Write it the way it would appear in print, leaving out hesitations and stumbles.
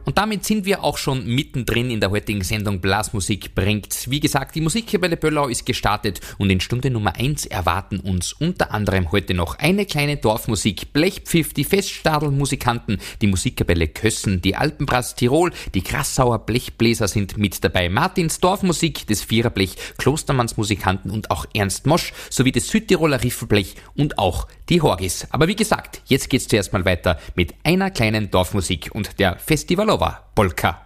Und damit sind wir auch schon mittendrin in der heutigen Sendung Blasmusik bringt. Wie gesagt, die Musikkapelle Böllau ist gestartet und in Stunde Nummer 1 erwarten uns unter anderem heute noch eine kleine Dorfmusik, Blechpfiff, die Feststadelmusikanten, die Musikkapelle Kössen, die Alpenbrass Tirol, die Grassauer Blechbläser sind mit dabei, Martins Dorfmusik, des Viererblech, Klostermanns Musikanten und auch Ernst Mosch, sowie des Südtiroler Riffelblech und auch die Horgis. Aber wie gesagt, jetzt geht's zuerst mal weiter mit einer kleinen Dorfmusik und der Festivalova Polka.